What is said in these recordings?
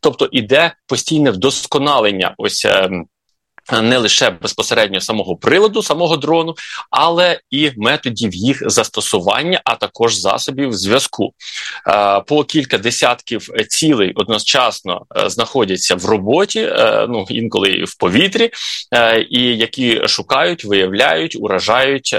Тобто іде постійне вдосконалення ось не лише безпосередньо самого приладу, самого дрону, але і методів їх застосування, а також засобів зв'язку. По кілька десятків цілей одночасно знаходяться в роботі, інколи і в повітрі, і які шукають, виявляють, уражають,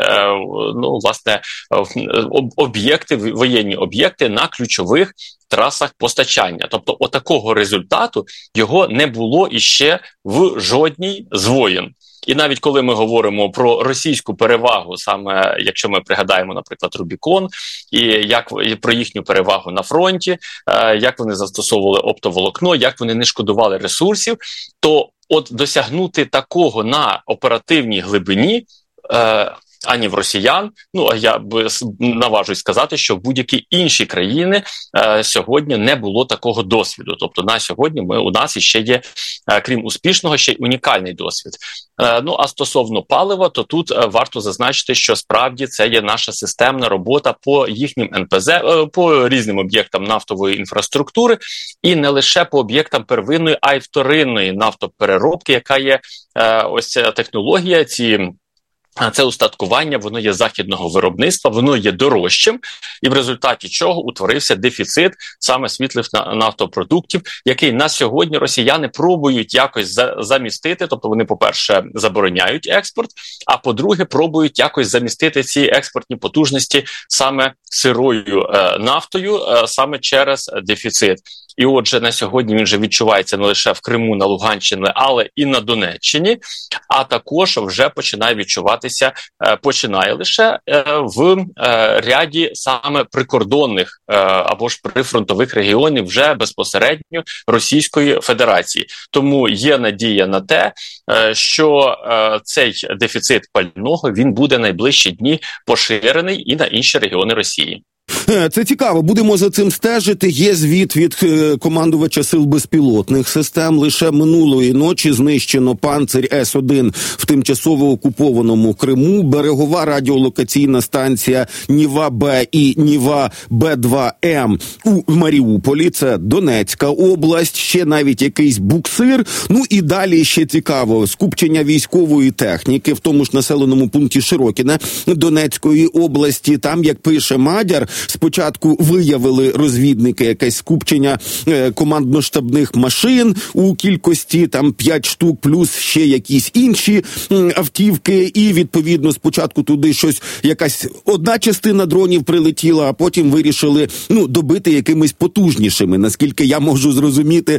об'єкти, воєнні об'єкти на ключових трасах постачання. Тобто отакого результату його не було іще в жодній з воєн. І навіть коли ми говоримо про російську перевагу, саме якщо ми пригадаємо, наприклад, Рубікон, і про їхню перевагу на фронті, як вони застосовували оптоволокно, як вони не шкодували ресурсів, то от досягнути такого на оперативній глибині ані в росіян, а я наважусь сказати, що в будь-якій іншій країни сьогодні не було такого досвіду. Тобто на сьогодні у нас іще є, крім успішного, ще й унікальний досвід. А стосовно палива, то тут варто зазначити, що справді це є наша системна робота по їхнім НПЗ, по різним об'єктам нафтової інфраструктури, і не лише по об'єктам первинної, а й вторинної нафтопереробки, яка є ось ця технологія, це устаткування, воно є західного виробництва, воно є дорожчим, і в результаті чого утворився дефіцит саме світлих нафтопродуктів, який на сьогодні росіяни пробують якось замістити, тобто вони, по-перше, забороняють експорт, а по-друге, пробують якось замістити ці експортні потужності саме сирою нафтою, саме через дефіцит. І отже, на сьогодні він вже відчувається не лише в Криму, на Луганщині, але і на Донеччині, а також вже починає лише в ряді саме прикордонних або ж прифронтових регіонів вже безпосередньо Російської Федерації. Тому є надія на те, що цей дефіцит пального, він буде найближчі дні поширений і на інші регіони Росії. Це цікаво, будемо за цим стежити. Є звіт від командувача сил безпілотних систем. Лише минулої ночі знищено «Панцирь С-1» в тимчасово окупованому Криму, берегова радіолокаційна станція Ніва-Б і Ніва-Б2М у Маріуполі, це Донецька область, ще навіть якийсь буксир. І далі ще цікаво, скупчення військової техніки в тому ж населеному пункті Широкіне Донецької області. Там, як пише Мадяр, спочатку виявили розвідники якесь скупчення командно-штабних машин у кількості 5 штук, плюс ще якісь інші автівки, і відповідно спочатку туди якась одна частина дронів прилетіла, а потім вирішили добити якимись потужнішими, наскільки я можу зрозуміти,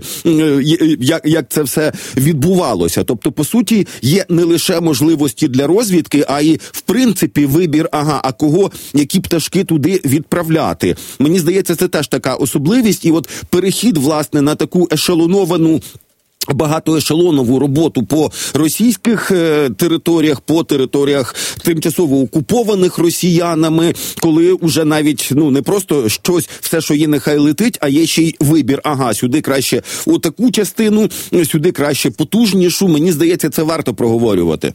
як це все відбувалося. Тобто, по суті, є не лише можливості для розвідки, а й в принципі вибір, кого, які пташки туди відправляти. Мені здається, це теж така особливість, і от перехід, власне, на таку ешелоновану, багатоешелонову роботу по російських територіях, по територіях тимчасово окупованих росіянами, коли вже навіть, не просто щось, все, що є, нехай летить, а є ще й вибір. Сюди краще отаку частину, сюди краще потужнішу. Мені здається, це варто проговорювати.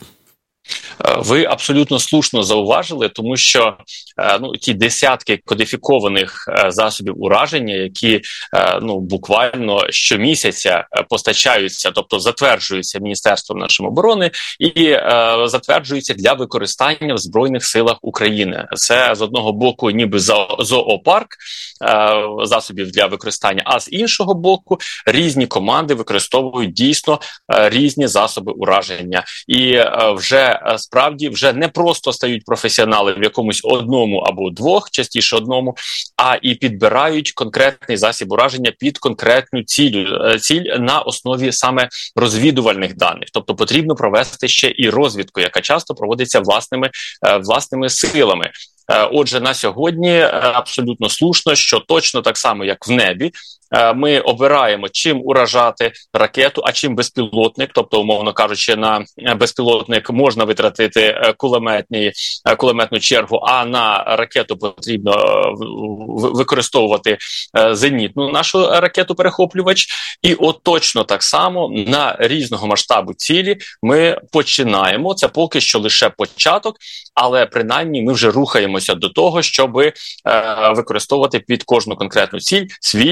Ви абсолютно слушно зауважили, тому що ті десятки кодифікованих засобів ураження, які буквально щомісяця постачаються, тобто затверджуються Міністерством нашої оборони і затверджуються для використання в Збройних силах України. Це з одного боку ніби зоопарк засобів для використання, а з іншого боку різні команди використовують дійсно різні засоби ураження. І справді вже не просто стають професіонали в якомусь одному або двох, частіше одному, а і підбирають конкретний засіб ураження під конкретну ціль на основі саме розвідувальних даних. Тобто потрібно провести ще і розвідку, яка часто проводиться власними силами. Отже, на сьогодні абсолютно слушно, що точно так само, як в небі, ми обираємо, чим уражати ракету, а чим безпілотник. Тобто, умовно кажучи, на безпілотник можна витратити кулеметну чергу, а на ракету потрібно використовувати зенітну нашу ракету-перехоплювач. І от точно так само на різного масштабу цілі ми починаємо. Це поки що лише початок, але принаймні ми вже рухаємося до того, щоб використовувати під кожну конкретну ціль свій конкретний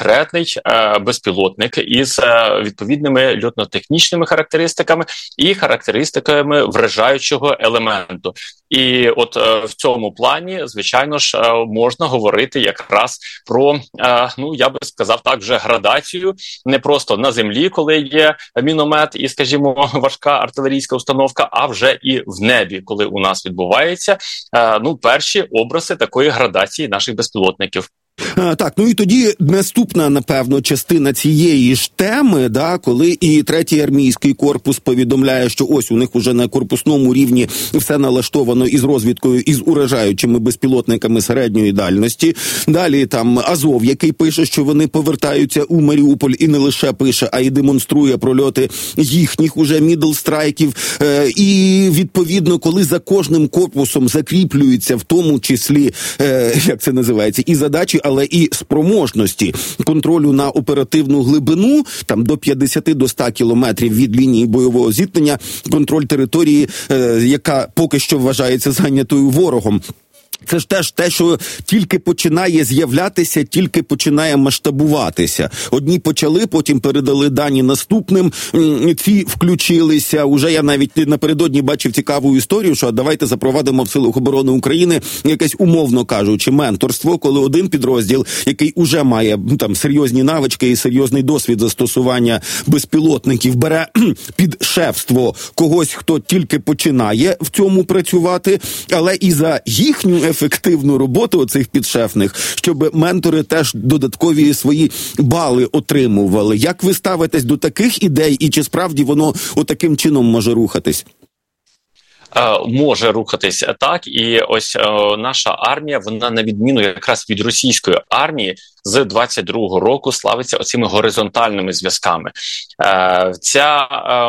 конкретний безпілотник із відповідними льотно-технічними характеристиками і характеристиками вражаючого елементу. І от в цьому плані, звичайно ж, можна говорити якраз про, я би сказав так, вже градацію, не просто на землі, коли є міномет і, скажімо, важка артилерійська установка, а вже і в небі, коли у нас відбуваються, перші образи такої градації наших безпілотників. Так, і тоді наступна, напевно, частина цієї ж теми, коли і третій армійський корпус повідомляє, що ось у них уже на корпусному рівні все налаштовано із розвідкою, із уражаючими безпілотниками середньої дальності. Далі там Азов, який пише, що вони повертаються у Маріуполь, і не лише пише, а й демонструє прольоти їхніх уже мідл-страйків. І, відповідно, коли за кожним корпусом закріплюються в тому числі, як це називається, і задачі, але і спроможності контролю на оперативну глибину, там до 50 до 100 кілометрів від лінії бойового зіткнення, контроль території, яка поки що вважається зайнятою ворогом. Це ж теж те, що тільки починає з'являтися, тільки починає масштабуватися. Одні почали, потім передали дані наступним, ці включилися. Уже я навіть напередодні бачив цікаву історію, що давайте запровадимо в Силах оборони України якесь, умовно кажучи, менторство, коли один підрозділ, який уже має там серйозні навички і серйозний досвід застосування безпілотників, бере під шефство когось, хто тільки починає в цьому працювати, але і за їхню ефективну роботу оцих підшефних, щоб ментори теж додаткові свої бали отримували. Як ви ставитесь до таких ідей і чи справді воно отаким чином може рухатись? Може рухатись так, і ось наша армія, вона на відміну якраз від російської армії, з 22-го року славиться оцими горизонтальними зв'язками. Ця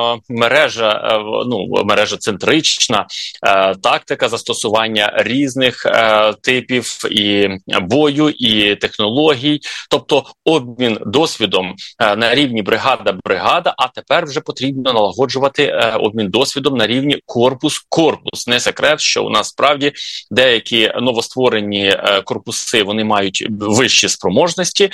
мережа центрична, тактика застосування різних типів і бою, і технологій, тобто обмін досвідом на рівні бригада-бригада, а тепер вже потрібно налагоджувати обмін досвідом на рівні корпус. Не секрет, що у нас справді деякі новостворені корпуси, вони мають вищі спроможності,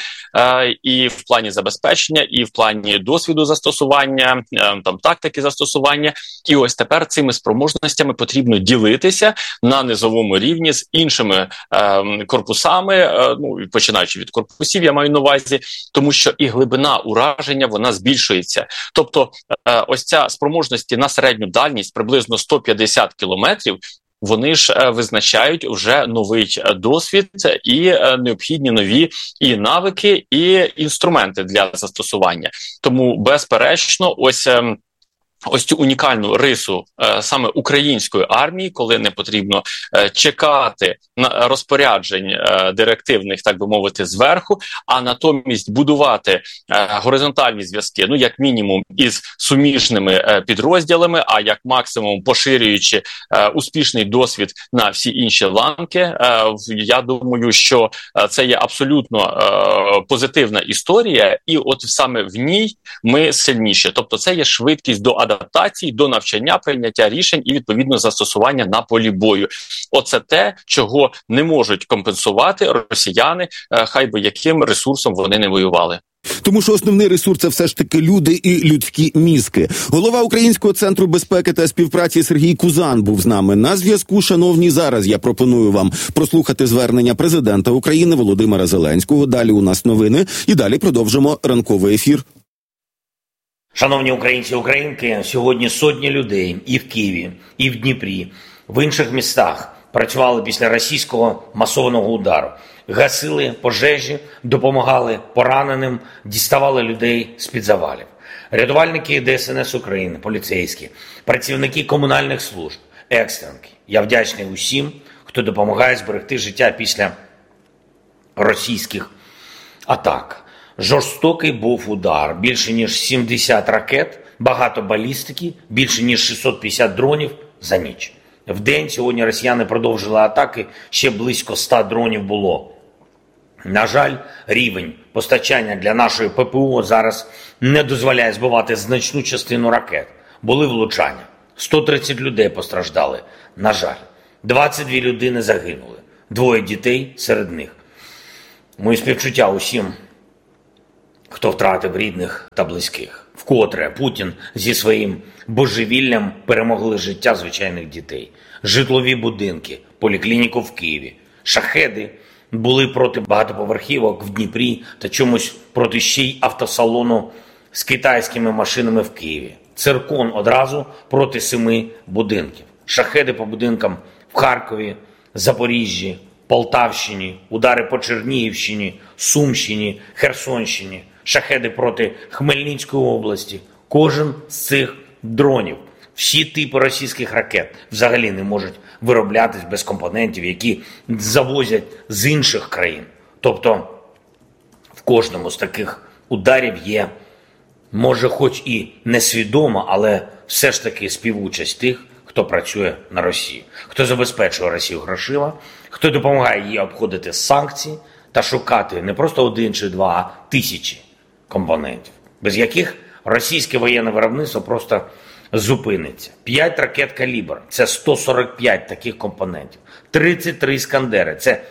і в плані забезпечення, і в плані досвіду застосування, тактики застосування. І ось тепер цими спроможностями потрібно ділитися на низовому рівні з іншими корпусами, починаючи від корпусів, я маю на увазі, тому що і глибина ураження, вона збільшується. Тобто ось ця спроможності на середню дальність, приблизно 150 кілометрів, вони ж визначають вже новий досвід і необхідні нові і навики, і інструменти для застосування. Тому, безперечно, ось цю унікальну рису саме української армії, коли не потрібно чекати на розпоряджень директивних, так би мовити, зверху, а натомість будувати горизонтальні зв'язки, як мінімум із суміжними підрозділами, а як максимум поширюючи успішний досвід на всі інші ланки. Я думаю, що це є абсолютно позитивна історія, і от саме в ній ми сильніші. Тобто це є швидкість до адаптації, до навчання, прийняття рішень і, відповідно, застосування на полі бою. Оце те, чого не можуть компенсувати росіяни, хай би яким ресурсом вони не воювали. Тому що основний ресурс – це все ж таки люди і людські мізки. Голова Українського центру безпеки та співпраці Сергій Кузан був з нами на зв'язку. Шановні, зараз я пропоную вам прослухати звернення президента України Володимира Зеленського. Далі у нас новини і далі продовжимо ранковий ефір. Шановні українці і українки, сьогодні сотні людей і в Києві, і в Дніпрі, в інших містах працювали після російського масованого удару. Гасили пожежі, допомагали пораненим, діставали людей з-під завалів. Рятувальники ДСНС України, поліцейські, працівники комунальних служб, екстренки. Я вдячний усім, хто допомагає зберегти життя після російських атак. Жорстокий був удар, більше ніж 70 ракет, багато балістики, більше ніж 650 дронів за ніч. В день сьогодні росіяни продовжили атаки, ще близько 100 дронів було. На жаль, рівень постачання для нашої ППО зараз не дозволяє збивати значну частину ракет. Були влучання. 130 людей постраждали. На жаль, 22 людини загинули. 2 дітей серед них. Мої співчуття усім хто втратив рідних та близьких. Вкотре Путін зі своїм божевіллям перемогли життя звичайних дітей. Житлові будинки, поліклініку в Києві, шахеди були проти багатоповерхівок в Дніпрі та чомусь проти ще й автосалону з китайськими машинами в Києві. Циркон одразу проти 7 будинків. Шахеди по будинкам в Харкові, Запоріжжі, Полтавщині, удари по Чернігівщині, Сумщині, Херсонщині, шахеди проти Хмельницької області. Кожен з цих дронів, всі типи російських ракет взагалі не можуть вироблятись без компонентів, які завозять з інших країн. Тобто в кожному з таких ударів є, може хоч і несвідома, але все ж таки співучасть тих, хто працює на Росію, хто забезпечує Росію грошима, хто допомагає їй обходити санкції та шукати не просто 1 чи 2, а тисячі компонентів, без яких російське воєнне виробництво просто зупиниться. 5 ракет «Калібр» – це 145 таких компонентів, 33 «Іскандери» – це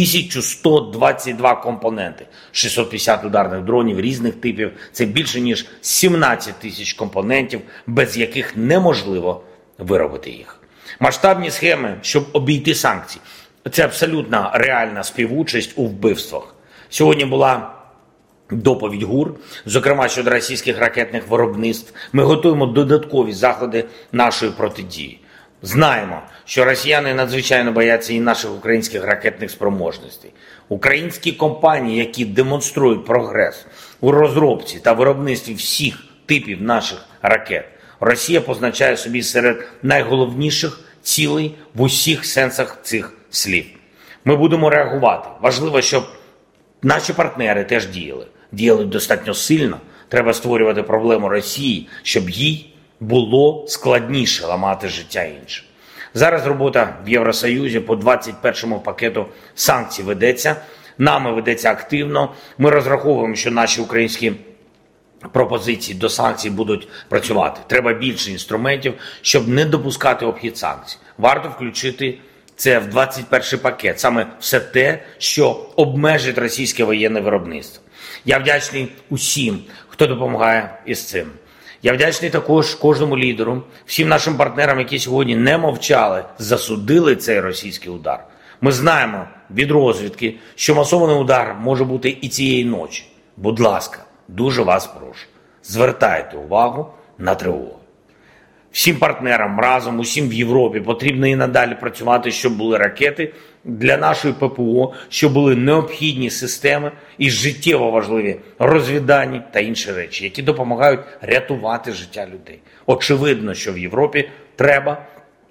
1122 компоненти, 650 ударних дронів різних типів – це більше ніж 17 тисяч компонентів, без яких неможливо виробити їх. Масштабні схеми, щоб обійти санкції – це абсолютно реальна співучасть у вбивствах. Сьогодні була доповідь ГУР, зокрема щодо російських ракетних виробництв. Ми готуємо додаткові заходи нашої протидії. Знаємо, що росіяни надзвичайно бояться і наших українських ракетних спроможностей. Українські компанії, які демонструють прогрес у розробці та виробництві всіх типів наших ракет, Росія позначає собі серед найголовніших цілей в усіх сенсах цих слів. Ми будемо реагувати. Важливо, щоб наші партнери теж діяли достатньо сильно. Треба створювати проблему Росії, щоб їй було складніше ламати життя інших. Зараз робота в Євросоюзі по 21-му пакету санкцій ведеться. Нами ведеться активно. Ми розраховуємо, що наші українські пропозиції до санкцій будуть працювати. Треба більше інструментів, щоб не допускати обхід санкцій. Варто включити це в 21-й пакет. Саме все те, що обмежить російське воєнне виробництво. Я вдячний усім, хто допомагає із цим. Я вдячний також кожному лідеру, всім нашим партнерам, які сьогодні не мовчали, засудили цей російський удар. Ми знаємо від розвідки, що масований удар може бути і цієї ночі. Будь ласка, дуже вас прошу, звертайте увагу на тривогу. Всім партнерам разом, усім в Європі потрібно і надалі працювати, щоб були ракети для нашої ППО, щоб були необхідні системи і життєво важливі розвіддані та інші речі, які допомагають рятувати життя людей. Очевидно, що в Європі треба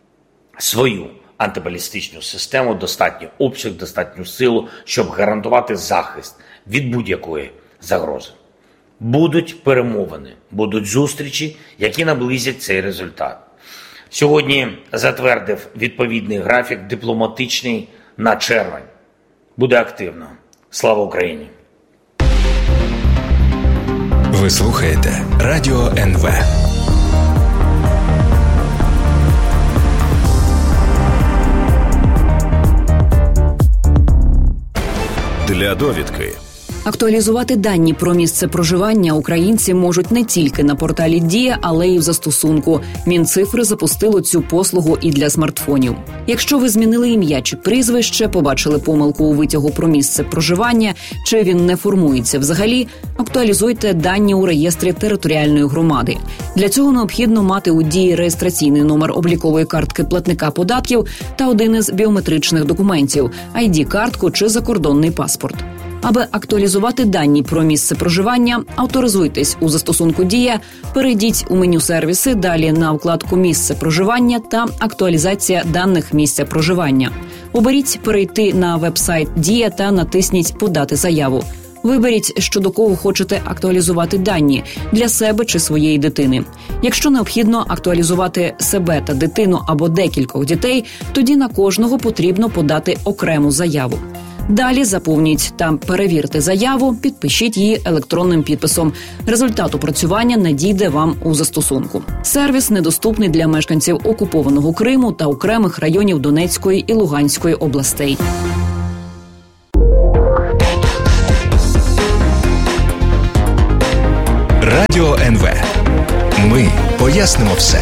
свою антибалістичну систему, достатній обсяг, достатню силу, щоб гарантувати захист від будь-якої загрози. Будуть перемовини, будуть зустрічі, які наблизять цей результат. Сьогодні затвердив відповідний графік дипломатичний на червень. Буде активно. Слава Україні! Ви слухаєте Радіо НВ. Для довідки. Актуалізувати дані про місце проживання українці можуть не тільки на порталі Дія, але й в застосунку. Мінцифри запустило цю послугу і для смартфонів. Якщо ви змінили ім'я чи прізвище, побачили помилку у витягу про місце проживання, чи він не формується взагалі, актуалізуйте дані у реєстрі територіальної громади. Для цього необхідно мати у Дії реєстраційний номер облікової картки платника податків та один із біометричних документів – ID-картку чи закордонний паспорт. Аби актуалізувати дані про місце проживання, авторизуйтесь у застосунку «Дія», перейдіть у меню «Сервіси», далі на вкладку «Місце проживання» та «Актуалізація даних місця проживання». Оберіть «Перейти на веб-сайт Дія» та натисніть «Подати заяву». Виберіть, щодо кого хочете актуалізувати дані – для себе чи своєї дитини. Якщо необхідно актуалізувати себе та дитину або декількох дітей, тоді на кожного потрібно подати окрему заяву. Далі заповніть та перевірте заяву, підпишіть її електронним підписом. Результат опрацювання надійде вам у застосунку. Сервіс недоступний для мешканців окупованого Криму та окремих районів Донецької і Луганської областей. Радіо НВ. Ми пояснимо все.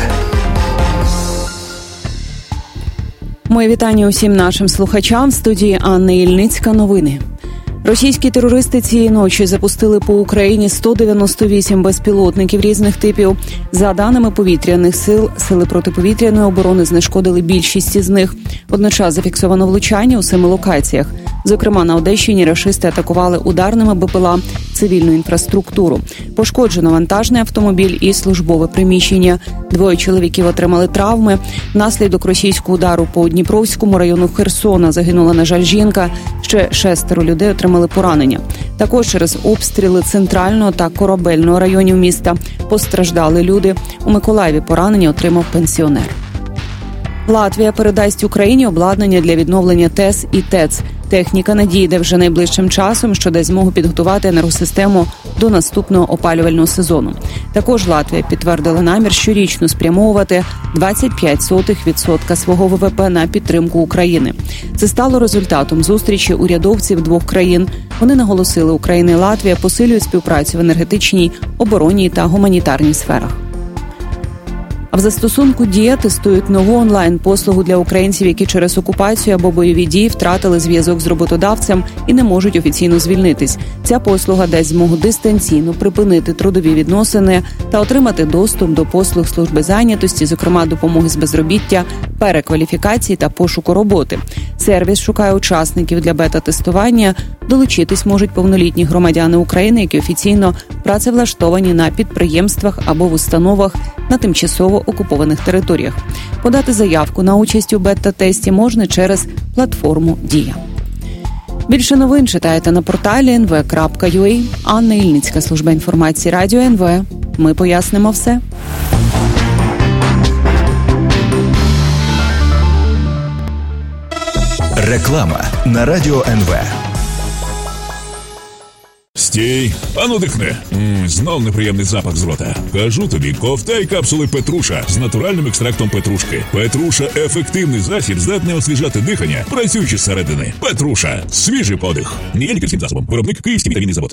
Моє вітання усім нашим слухачам. В студії Анна Ільницька. Новини. Російські терористи цієї ночі запустили по Україні 198 безпілотників різних типів. За даними повітряних сил, сили протиповітряної оборони знешкодили більшість із них. Водночас зафіксовано влучання у 7 локаціях. Зокрема, на Одещині рашисти атакували ударними БПЛА цивільну інфраструктуру. Пошкоджено вантажний автомобіль і службове приміщення. 2 чоловіків отримали травми. Внаслідок російського удару по Дніпровському району Херсона загинула, на жаль, жінка. Ще 6 людей отримали поранення. Також через обстріли центрального та корабельного районів міста постраждали люди. У Миколаєві поранення отримав пенсіонер. Латвія передасть Україні обладнання для відновлення ТЕС і ТЕЦ. Техніка надійде вже найближчим часом, що дасть змогу підготувати енергосистему до наступного опалювального сезону. Також Латвія підтвердила намір щорічно спрямовувати 0,25% свого ВВП на підтримку України. Це стало результатом зустрічі урядовців 2 країн. Вони наголосили, Україна і Латвія посилюють співпрацю в енергетичній, оборонній та гуманітарній сферах. А в застосунку «Дія» тестують нову онлайн-послугу для українців, які через окупацію або бойові дії втратили зв'язок з роботодавцем і не можуть офіційно звільнитись. Ця послуга дасть змогу дистанційно припинити трудові відносини та отримати доступ до послуг служби зайнятості, зокрема допомоги з безробіття, перекваліфікації та пошуку роботи. Сервіс шукає учасників для бета-тестування. Долучитись можуть повнолітні громадяни України, які офіційно працевлаштовані на підприємствах або в установах на тимчасово окупованих територіях. Подати заявку на участь у бета-тесті можна через платформу «Дія». Більше новин читайте на порталі nv.ua. Анна Ільницька, служба інформації Радіо НВ. Ми пояснимо все. Реклама на Радіо НВ. Стій, ану дихни. Знов неприємний запах з рота. Кажу тобі, ковтай капсули Петруша з натуральним екстрактом петрушки. Петруша – ефективний засіб, здатний освіжати дихання, працюючи зсередини. Петруша – свіжий подих. Є лікарським засобом. Виробник Київський вітамінний завод.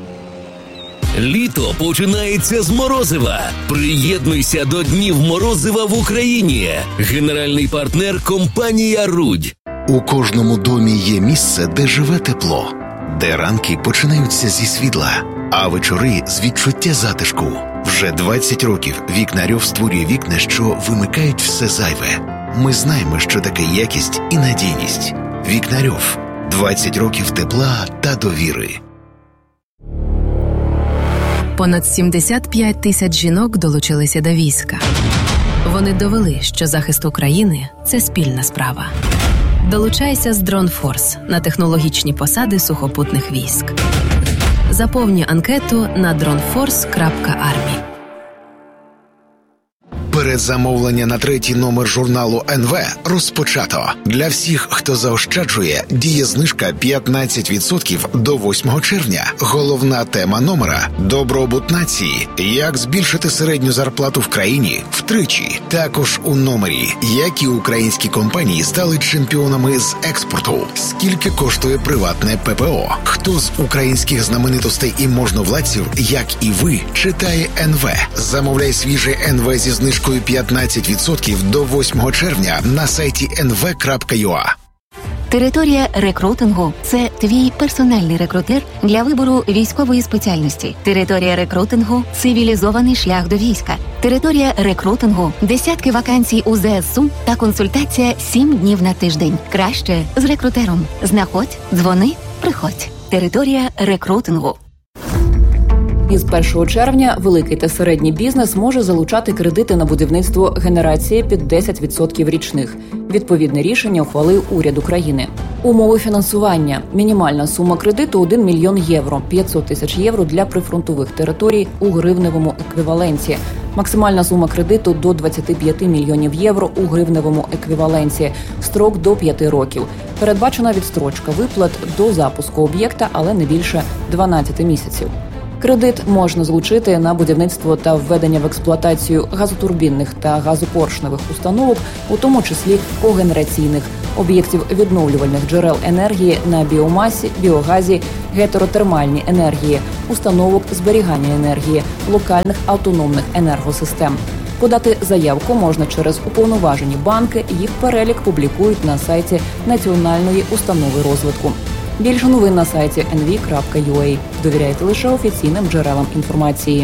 Літо починається з морозива. Приєднуйся до Днів морозива в Україні. Генеральний партнер – компанія «Рудь». У кожному домі є місце, де живе тепло, де ранки починаються зі світла, а вечори з відчуття затишку. Вже 20 років Вікнарьов створює вікна, що вимикають все зайве. Ми знаємо, що таке якість і надійність. Вікнарьов. 20 років тепла та довіри. Понад 75 тисяч жінок долучилися до війська. Вони довели, що захист України – це спільна справа. Долучайся з Drone Force на технологічні посади сухопутних військ. Заповнюй анкету на droneforce.army. Передзамовлення на 3-й номер журналу НВ розпочато. Для всіх, хто заощаджує, діє знижка 15% до 8 червня. Головна тема номера – добробут нації. Як збільшити середню зарплату в країні втричі. Також у номері, які українські компанії стали чемпіонами з експорту. Скільки коштує приватне ППО. Хто з українських знаменитостей і можновладців, як і ви, читає НВ. Замовляй свіже НВ зі знижкою 15% до 8 червня на сайті nv.ua. Територія рекрутингу – це твій персональний рекрутер для вибору військової спеціальності. Територія рекрутингу – цивілізований шлях до війська. Територія рекрутингу – десятки вакансій у ЗСУ та консультація 7 днів на тиждень. Краще з рекрутером. Знаходь, дзвони, приходь. Територія рекрутингу. Із 1 червня великий та середній бізнес може залучати кредити на будівництво генерації під 10% річних. Відповідне рішення ухвалив уряд України. Умови фінансування. Мінімальна сума кредиту – 1 мільйон євро, 500 тисяч євро для прифронтових територій у гривневому еквіваленті. Максимальна сума кредиту – до 25 мільйонів євро у гривневому еквіваленті. Строк – до 5 років. Передбачена відстрочка виплат до запуску об'єкта, але не більше 12 місяців. Кредит можна залучити на будівництво та введення в експлуатацію газотурбінних та газопоршневих установок, у тому числі когенераційних, об'єктів відновлювальних джерел енергії на біомасі, біогазі, гетеротермальній енергії, установок зберігання енергії, локальних автономних енергосистем. Подати заявку можна через уповноважені банки, їх перелік публікують на сайті Національної установи розвитку. Більше новин на сайті nv.ua. Довіряйте лише офіційним джерелам інформації.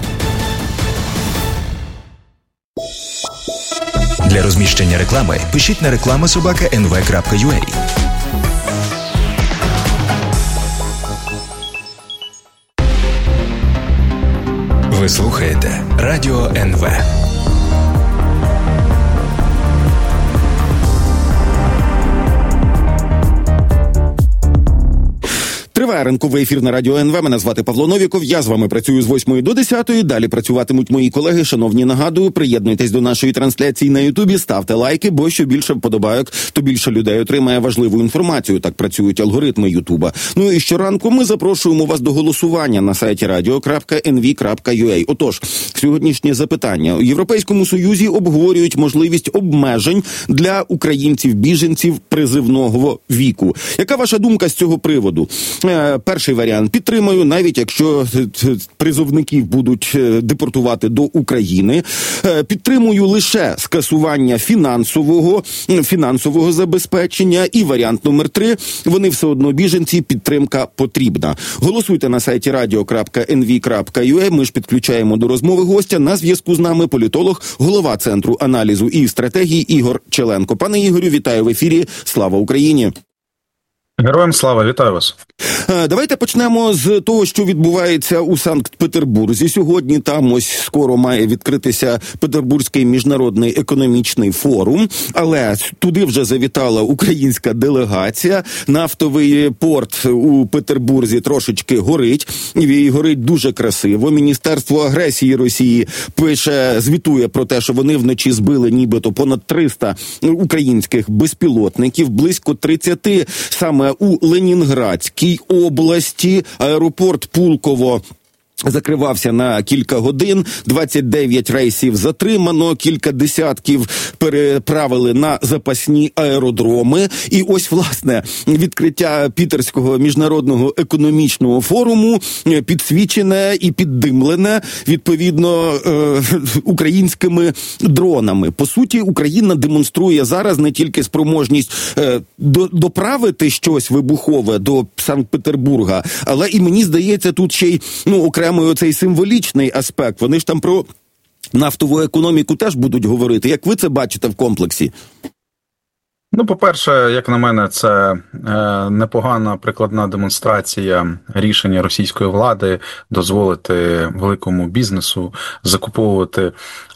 Для розміщення реклами пишіть на reklama@nv.ua. Ви слухаєте Радіо НВ. Триває ранковий ефір на Радіо НВ. Мене звати Павло Новіков. Я з вами працюю з 8 до 10. Далі працюватимуть мої колеги. Шановні, нагадую, приєднуйтесь до нашої трансляції на Ютубі, ставте лайки, бо що більше вподобайок, то більше людей отримає важливу інформацію. Так працюють алгоритми Ютуба. Ну і щоранку ми запрошуємо вас до голосування на сайті radio.nv.ua. Отож, сьогоднішнє запитання. У Європейському Союзі обговорюють можливість обмежень для українців-біженців призивного віку. Яка ваша думка з цього приводу? Перший варіант – підтримую, навіть якщо призовників будуть депортувати до України. Підтримую лише скасування фінансового забезпечення. І варіант номер 3 – вони все одно біженці, підтримка потрібна. Голосуйте на сайті radio.nv.ua. Ми ж підключаємо до розмови гостя. На зв'язку з нами політолог, голова Центру аналізу і стратегії Ігор Челенко. Пане Ігорю, вітаю в ефірі. Слава Україні! Героям слава, вітаю вас. Давайте почнемо з того, що відбувається у Санкт-Петербурзі. Сьогодні там ось скоро має відкритися Петербурзький міжнародний економічний форум, але туди вже завітала українська делегація. Нафтовий порт у Петербурзі трошечки горить, і горить дуже красиво. Міністерство агресії Росії звітує про те, що вони вночі збили нібито понад 300 українських безпілотників, близько 30 саме у Ленінградській області. Аеропорт Пулково закривався на кілька годин, 29 рейсів затримано, кілька десятків переправили на запасні аеродроми. І ось, власне, відкриття Пітерського міжнародного економічного форуму підсвічене і піддимлене, відповідно, українськими дронами. По суті, Україна демонструє зараз не тільки спроможність доправити щось вибухове до Санкт-Петербурга, але і, мені здається, тут ще й, окремо оцей символічний аспект. Вони ж там про нафтову економіку теж будуть говорити. Як ви це бачите в комплексі? По-перше, як на мене, це непогана прикладна демонстрація рішення російської влади дозволити великому бізнесу закуповувати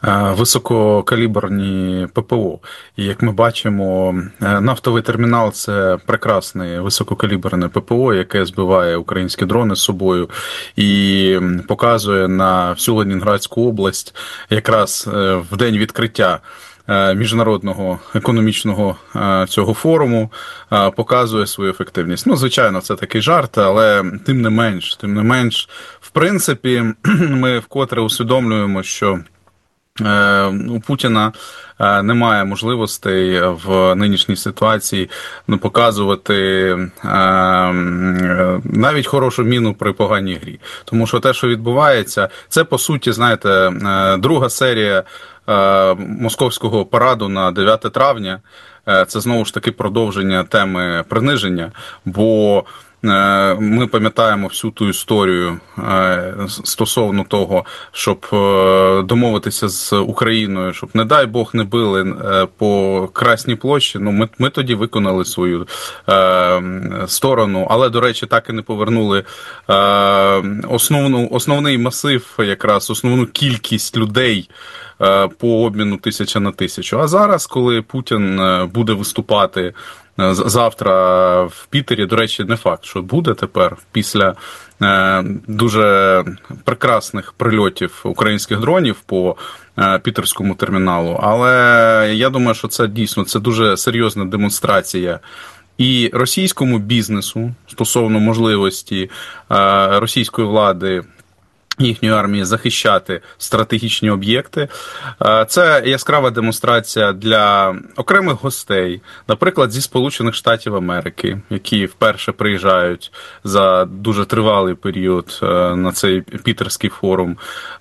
висококаліберні ППО. І як ми бачимо, нафтовий термінал – це прекрасне висококаліберне ППО, яке збиває українські дрони з собою і показує на всю Ленінградську область якраз в день відкриття міжнародного економічного цього форуму, показує свою ефективність. Звичайно, це такий жарт, але тим не менш, в принципі, ми вкотре усвідомлюємо, що у Путіна немає можливостей в нинішній ситуації показувати навіть хорошу міну при поганій грі. Тому що те, що відбувається, це, по суті, знаєте, друга серія московського параду на 9 травня. Це, знову ж таки, продовження теми приниження, бо ми пам'ятаємо всю ту історію стосовно того, щоб домовитися з Україною, щоб, не дай Бог, не били по Красній площі. Ми тоді виконали свою сторону, але, до речі, так і не повернули основний масив, якраз основну кількість людей по обміну 1000 на 1000. А зараз, коли Путін буде виступати завтра в Пітері, до речі, не факт, що буде тепер, після дуже прекрасних прильотів українських дронів по Пітерському терміналу, але я думаю, що це дійсно, це дуже серйозна демонстрація і російському бізнесу стосовно можливості російської влади їхньої армії захищати стратегічні об'єкти. Це яскрава демонстрація для окремих гостей, наприклад, зі Сполучених Штатів Америки, які вперше приїжджають за дуже тривалий період на цей Пітерський форум.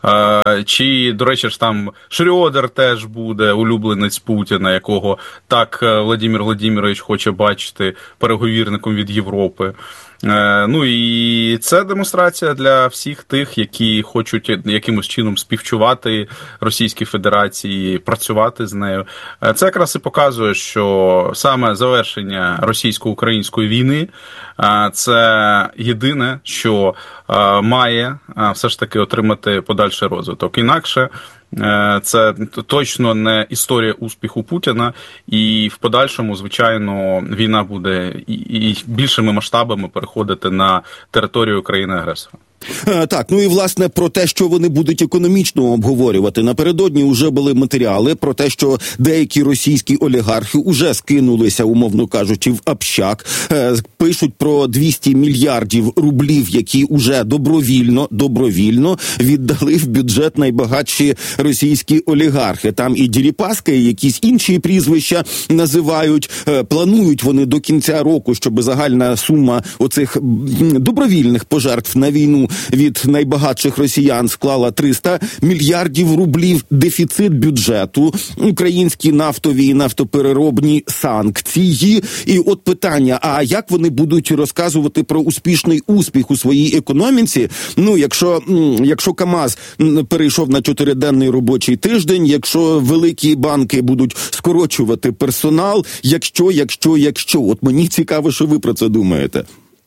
Чи, до речі, ж там Шрёдер теж буде, улюбленець Путіна, якого так Владимир Владимирович хоче бачити переговірником від Європи. Ну і це демонстрація для всіх тих, які хочуть якимось чином співчувати Російській Федерації, працювати з нею. Це якраз і показує, що саме завершення російсько-української війни – це єдине, що має все ж таки отримати подальший розвиток. Інакше це точно не історія успіху Путіна, і в подальшому, звичайно, війна буде і більшими масштабами переходити на територію країни-агресора. Так, ну і власне про те, що вони будуть економічно обговорювати. Напередодні вже були матеріали про те, що деякі російські олігархи уже скинулися, умовно кажучи, в общак. Пишуть про 200 мільярдів рублів, які уже добровільно віддали в бюджет найбагатші російські олігархи. Там і Дерипаска, і якісь інші прізвища називають. Планують вони до кінця року, щоб загальна сума оцих добровільних пожертв на війну від найбагатших росіян склала 300 мільярдів рублів. Дефіцит бюджету, українські нафтові і нафтопереробні санкції. І от питання, а як вони будуть розказувати про успішний успіх у своїй економіці? Ну, якщо КАМАЗ перейшов на 4-денний робочий тиждень, якщо великі банки будуть скорочувати персонал, якщо. От мені цікаво, що ви про це думаєте.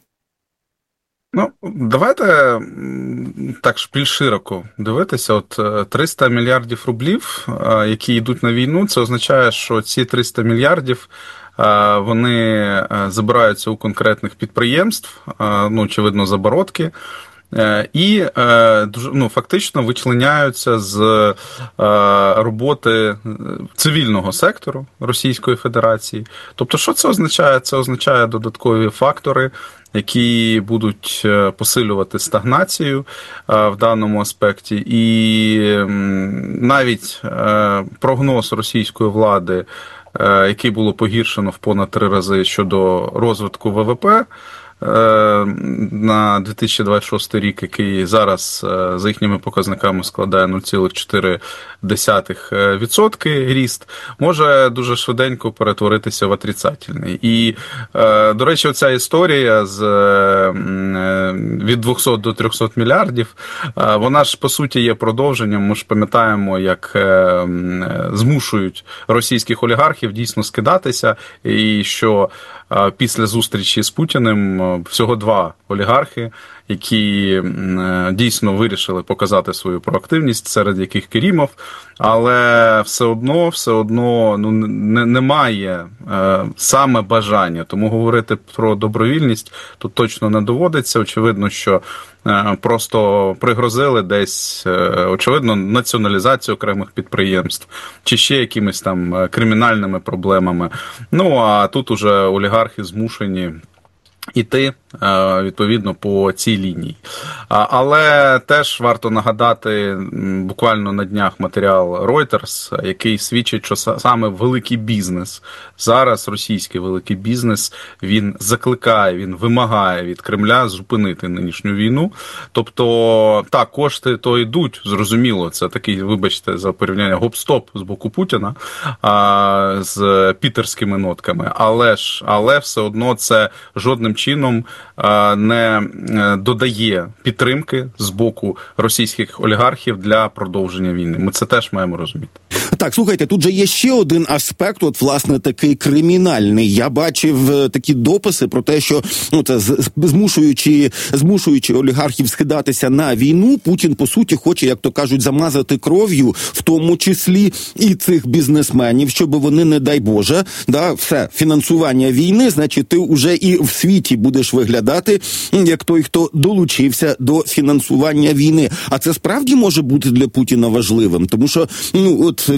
Ну, давайте так більш широко дивитися. От 300 мільярдів рублів, які йдуть на війну, це означає, що ці 300 мільярдів вони забираються у конкретних підприємств, ну, очевидно, з оборотки, і фактично вичленяються з роботи цивільного сектору Російської Федерації. Тобто, що це означає? Це означає додаткові фактори, які будуть посилювати стагнацію в даному аспекті. І навіть прогноз російської влади, який було погіршено в понад 3 рази щодо розвитку ВВП, на 2026 рік, який зараз за їхніми показниками складає 0,4% ріст, може дуже швиденько перетворитися в отрицательний. І, до речі, оця історія від 200 до 300 мільярдів, вона ж, по суті, є продовженням. Ми ж пам'ятаємо, як змушують російських олігархів дійсно скидатися, і що після зустрічі з Путіним всього 2 олігархи, які дійсно вирішили показати свою проактивність, серед яких Керімов, але все одно немає саме бажання. Тому говорити про добровільність тут точно не доводиться. Очевидно, що просто пригрозили десь, очевидно, націоналізацію окремих підприємств чи ще якимись там кримінальними проблемами. Ну, а тут уже олігархи змушені іти, відповідно, по цій лінії. Але теж варто нагадати буквально на днях матеріал Reuters, який свідчить, що саме великий бізнес, зараз російський великий бізнес, він закликає, він вимагає від Кремля зупинити нинішню війну. Тобто, так, кошти то йдуть, зрозуміло, це такий, вибачте за порівняння, гоп-стоп з боку Путіна з пітерськими нотками, але все одно це жодним чином не додає підтримки з боку російських олігархів для продовження війни. Ми це теж маємо розуміти. Так, слухайте, тут же є ще один аспект, от, власне, такий кримінальний. Я бачив такі дописи про те, що це змушуючи олігархів скидатися на війну, Путін, по суті, хоче, як то кажуть, замазати кров'ю, в тому числі і цих бізнесменів, щоб вони, не дай Боже, все, фінансування війни, значить, ти вже і в світі будеш виглядати як той, хто долучився до фінансування війни. А це справді може бути для Путіна важливим, тому що,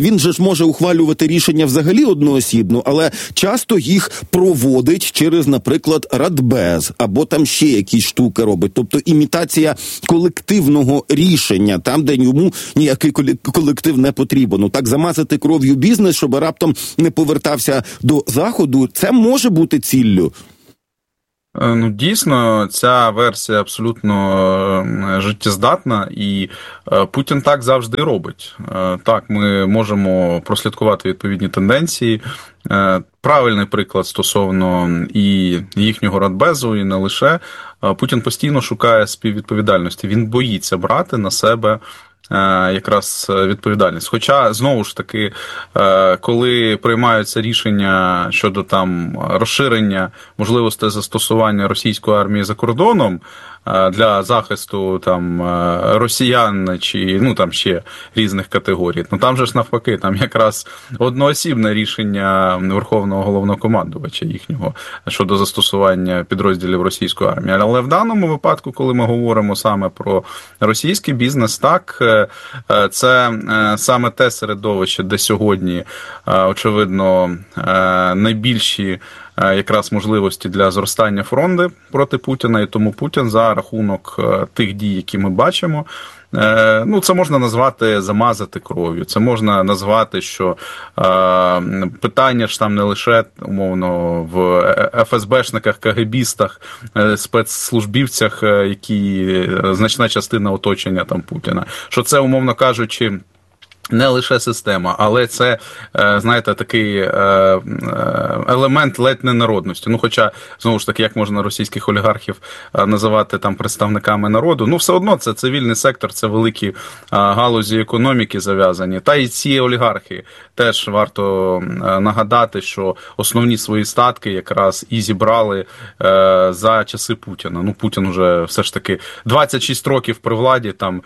він же ж може ухвалювати рішення взагалі одноосібно, але часто їх проводить через, наприклад, Радбез, або там ще якісь штуки робить. Тобто імітація колективного рішення, там, де йому ніякий колектив не потрібен. Ну, так замазати кров'ю бізнес, щоб раптом не повертався до Заходу, це може бути ціллю. Ну, дійсно, ця версія абсолютно життєздатна, і Путін так завжди робить. Так, ми можемо прослідкувати відповідні тенденції. Правильний приклад стосовно і їхнього Радбезу, і не лише. Путін постійно шукає співвідповідальності. Він боїться брати на себе якраз відповідальність. Хоча, знову ж таки, коли приймаються рішення щодо там розширення можливостей застосування російської армії за кордоном для захисту там росіян чи ну там ще різних категорій, ну там же ж навпаки, там якраз одноосібне рішення Верховного Головнокомандувача їхнього щодо застосування підрозділів російської армії. Але в даному випадку, коли ми говоримо саме про російський бізнес, так, це саме те середовище, де сьогодні, очевидно, найбільші якраз можливості для зростання фронту проти Путіна, і тому Путін за рахунок тих дій, які ми бачимо, ну, це можна назвати замазати кров'ю, це можна назвати, що питання ж там не лише, умовно, в ФСБшниках, КГБістах, спецслужбівцях, які значна частина оточення там Путіна, що це, умовно кажучи, не лише система, але це, знаєте, такий елемент ледь не народності. Ну, хоча, знову ж таки, як можна російських олігархів називати там представниками народу? Ну, все одно це цивільний сектор, це великі галузі економіки зав'язані. Та і ці олігархи теж варто нагадати, що основні свої статки якраз і зібрали за часи Путіна. Ну, Путін вже все ж таки 26 років при владі, там,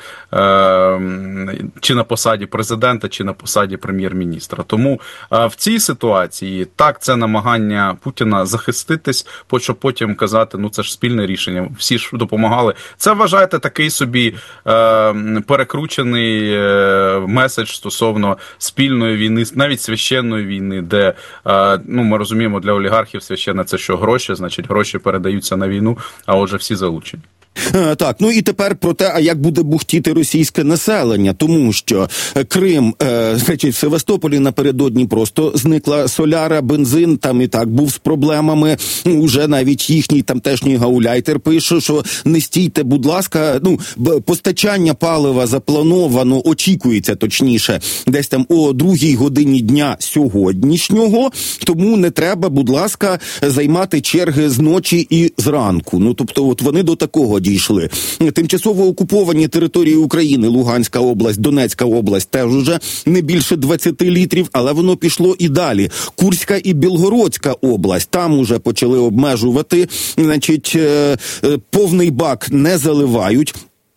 чи на посаді президента, чи на посаді прем'єр-міністра. Тому в цій ситуації, так, це намагання Путіна захиститись, щоб потім казати, ну це ж спільне рішення, всі ж допомагали. Це, вважаєте, такий собі перекручений меседж стосовно спільної війни, навіть священної війни, де, ну, ми розуміємо, для олігархів священне це що, гроші, значить гроші передаються на війну, а отже всі залучені. Так, ну і тепер про те, а як буде бухтіти російське населення, тому що Крим, значить, в Севастополі напередодні просто зникла соляра, бензин там і так був з проблемами, уже навіть їхній тамтешній гауляйтер пише, що не стійте, будь ласка, ну, постачання палива заплановано, очікується точніше, десь там о 2-й годині дня сьогоднішнього, тому не треба, будь ласка, займати черги з ночі і зранку. Ну, тобто, от вони до такого дійшли. Тимчасово окуповані території України, Луганська область, Донецька область, теж уже не більше 20 літрів, але воно пішло і далі. Курська і Білгородська область, там уже почали обмежувати, значить, повний бак не заливають.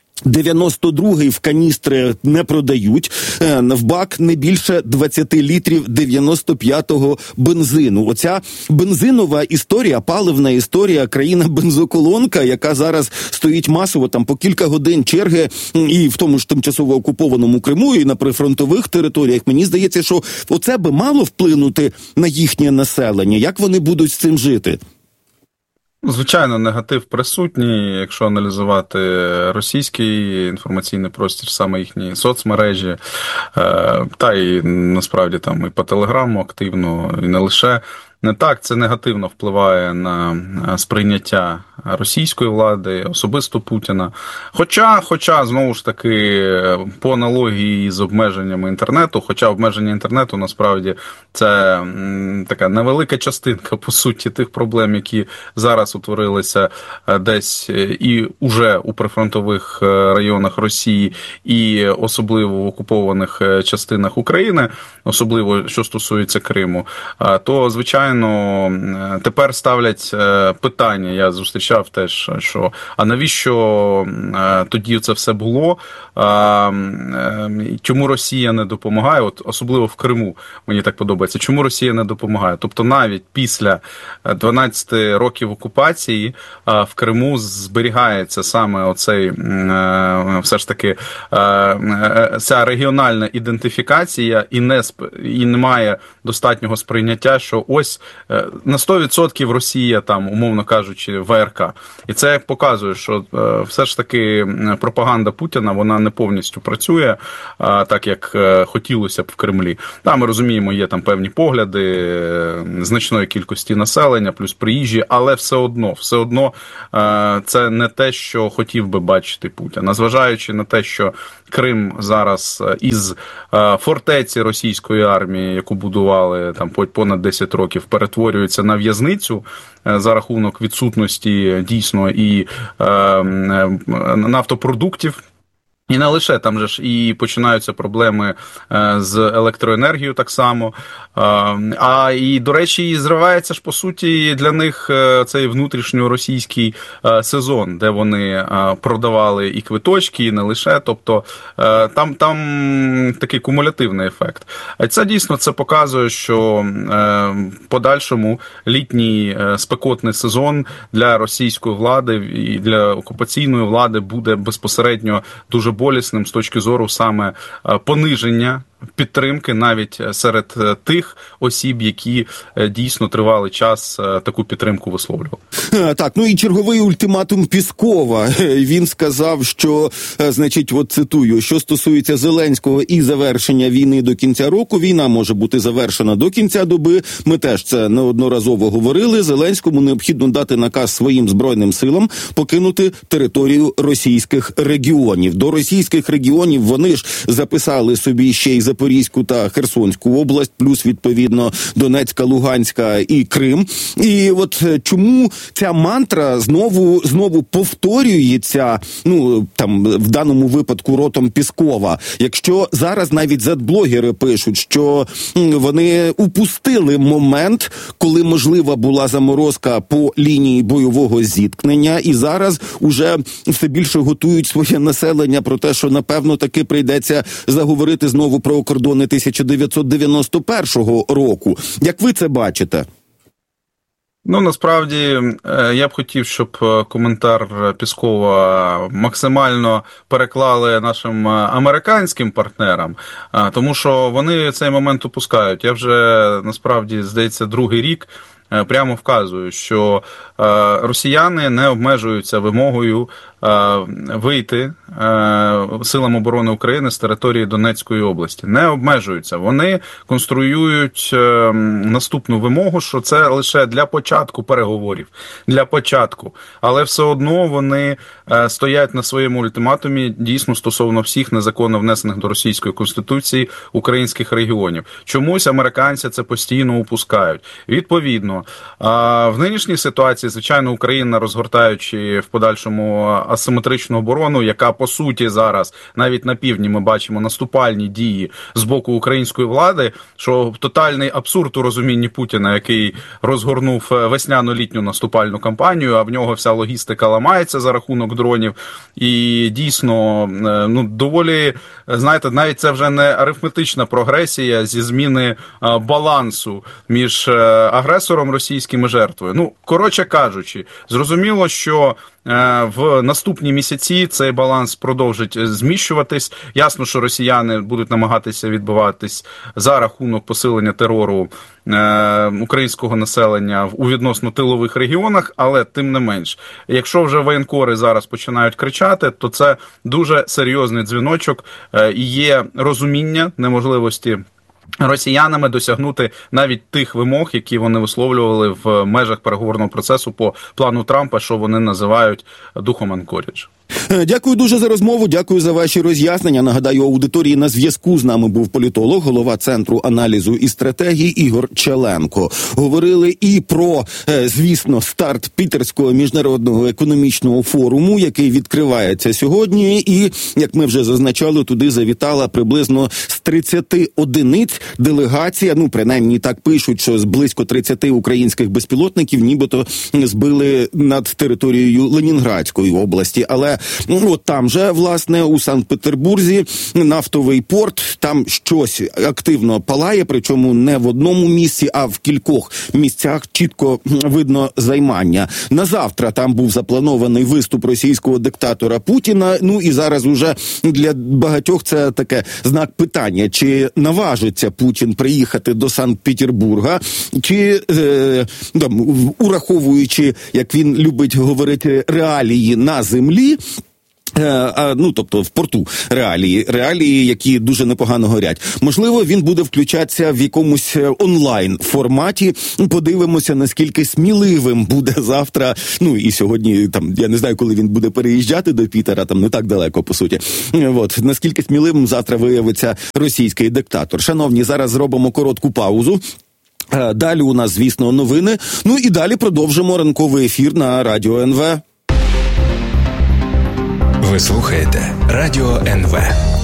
92-й в каністри не продають, в бак не більше 20 літрів 95-го бензину. Оця бензинова історія, паливна історія, країна-бензоколонка, яка зараз стоїть масово, там по кілька годин черги, і в тому ж тимчасово окупованому Криму, і на прифронтових територіях. Мені здається, що оце би мало вплинути на їхнє населення. Як вони будуть з цим жити? Звичайно, негатив присутній, якщо аналізувати російський інформаційний простір, саме їхні соцмережі, та і насправді там і по Телеграму активно, і не лише. Не так, це негативно впливає на сприйняття російської влади, особисто Путіна. Хоча, знову ж таки, по аналогії з обмеженнями інтернету, хоча обмеження інтернету, насправді, це така невелика частинка, по суті, тих проблем, які зараз утворилися десь і уже у прифронтових районах Росії, і особливо в окупованих частинах України, особливо, що стосується Криму, то, звичайно, звичайно, тепер ставлять питання, я зустрічав теж, що а навіщо тоді це все було, чому Росія не допомагає, от особливо в Криму, мені так подобається, чому Росія не допомагає. Тобто навіть після 12 років окупації в Криму зберігається саме оцей, все ж таки, ця регіональна ідентифікація і немає достатнього сприйняття, що ось на 100% Росія там, умовно кажучи, ВРК. І це показує, що все ж таки пропаганда Путіна, вона не повністю працює так, як хотілося б в Кремлі. Там, ми розуміємо, є там певні погляди значної кількості населення, плюс приїжджі, але все одно це не те, що хотів би бачити Путін. Незважаючи на те, що Крим зараз із фортеці російської армії, яку будували там понад 10 років, перетворюється на в'язницю за рахунок відсутності дійсно і нафтопродуктів. І не лише, там же ж і починаються проблеми з електроенергією так само. І, до речі, і зривається ж, по суті, для них цей внутрішньоросійський сезон, де вони продавали і квиточки, і не лише. Тобто там такий кумулятивний ефект. А це дійсно показує, що в подальшому літній спекотний сезон для російської влади і для окупаційної влади буде безпосередньо дуже болісним з точки зору саме пониження підтримки навіть серед тих осіб, які дійсно тривалий час таку підтримку висловлювали. Так, ну і черговий ультиматум Піскова. Він сказав, що, значить, от цитую, що стосується Зеленського і завершення війни до кінця року, війна може бути завершена до кінця доби. Ми теж це неодноразово говорили. Зеленському необхідно дати наказ своїм Збройним силам покинути територію російських регіонів. До російських регіонів вони ж записали собі ще й Запорізьку та Херсонську область, плюс, відповідно, Донецька, Луганська і Крим. І от чому ця мантра знову повторюється, ну, там, в даному випадку ротом Піскова, якщо зараз навіть зетблогери пишуть, що вони упустили момент, коли можлива була заморозка по лінії бойового зіткнення, і зараз уже все більше готують своє населення про те, що, напевно, таки прийдеться заговорити знову про кордони 1991 року. Як ви це бачите? Ну, насправді, я б хотів, щоб коментар Піскова максимально переклали нашим американським партнерам, тому що вони цей момент упускають. Я вже, насправді, здається, другий рік прямо вказую, що росіяни не обмежуються вимогою вийти силам оборони України з території Донецької області. Не обмежуються. Вони конструюють наступну вимогу, що це лише для початку переговорів. Для початку. Але все одно вони стоять на своєму ультиматумі дійсно стосовно всіх незаконно внесених до Російської Конституції українських регіонів. Чомусь американці це постійно упускають. Відповідно, в нинішній ситуації, звичайно, Україна, розгортаючи в подальшому асиметричну оборону, яка, по суті, зараз навіть на півдні ми бачимо наступальні дії з боку української влади, що тотальний абсурд у розумінні Путіна, який розгорнув весняно-літню наступальну кампанію, а в нього вся логістика ламається за рахунок дронів. І дійсно, ну, доволі, знаєте, навіть це вже не арифметична прогресія зі зміни балансу між агресором російським і жертвою. Ну, коротше кажучи, зрозуміло, що в наступні місяці цей баланс продовжить зміщуватись. Ясно, що росіяни будуть намагатися відбиватись за рахунок посилення терору українського населення у відносно тилових регіонах, але тим не менш. Якщо вже воєнкори зараз починають кричати, то це дуже серйозний дзвіночок і є розуміння неможливості росіянами досягнути навіть тих вимог, які вони висловлювали в межах переговорного процесу по плану Трампа, що вони називають духом Анкорідж. Дякую дуже за розмову, дякую за ваші роз'яснення. Нагадаю, аудиторії на зв'язку з нами був політолог, голова Центру аналізу і стратегії Ігор Челенко. Говорили і про, звісно, старт Пітерського міжнародного економічного форуму, який відкривається сьогодні, і, як ми вже зазначали, туди завітала приблизно з 30 одиниць делегація, принаймні так пишуть, що з близько 30 українських безпілотників нібито збили над територією Ленінградської області, але от там же, власне, у Санкт-Петербурзі нафтовий порт, там щось активно палає, причому не в одному місці, а в кількох місцях чітко видно займання. На завтра там був запланований виступ російського диктатора Путіна, і зараз уже для багатьох це таке знак питання, чи наважиться Путін приїхати до Санкт-Петербурга, чи, ураховуючи, як він любить говорити, реалії на землі, тобто в порту реалії, які дуже непогано горять. Можливо, він буде включатися в якомусь онлайн-форматі. Подивимося, наскільки сміливим буде завтра, і сьогодні, я не знаю, коли він буде переїжджати до Пітера, не так далеко, по суті. Наскільки сміливим завтра виявиться російський диктатор. Шановні, зараз зробимо коротку паузу. Далі у нас, звісно, новини. І далі продовжимо ранковий ефір на Радіо НВ. Ви слухаєте Радіо НВ.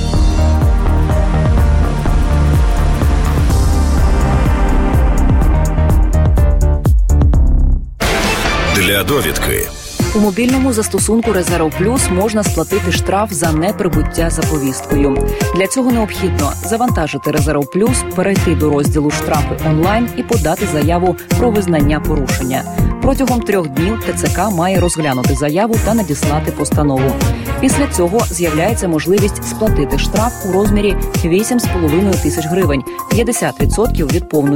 Для довідки. У мобільному застосунку «Резерв Плюс» можна сплатити штраф за неприбуття за повісткою. Для цього необхідно завантажити «Резерв Плюс», перейти до розділу «Штрафи онлайн» і подати заяву про визнання порушення. Протягом 3 днів ТЦК має розглянути заяву та надіслати постанову. Після цього з'являється можливість сплатити штраф у розмірі 8,5 тисяч гривень, 50% від повної